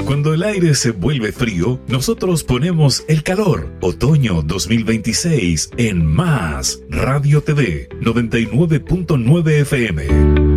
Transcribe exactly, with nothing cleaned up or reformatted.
Cuando el aire se vuelve frío, nosotros ponemos el calor. Otoño dos mil veintiséis en Más Radio T V noventa y nueve punto nueve F M.